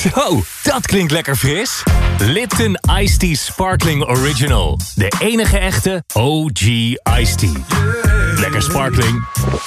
Zo, dat klinkt lekker fris. Lipton Iced Tea Sparkling Original. De enige echte OG Iced Tea. Lekker sparkling.